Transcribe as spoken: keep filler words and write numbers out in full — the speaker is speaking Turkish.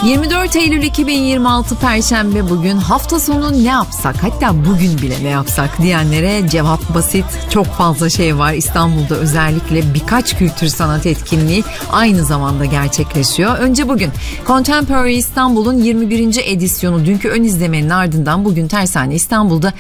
yirmi dört Eylül iki bin yirmi altı Perşembe bugün. Hafta sonu ne yapsak, hatta bugün bile ne yapsak diyenlere cevap basit. Çok fazla şey var. İstanbul'da özellikle birkaç kültür sanat etkinliği aynı zamanda gerçekleşiyor. Önce bugün Contemporary İstanbul'un yirmi birinci edisyonu dünkü ön izlemenin ardından bugün Tersane İstanbul'da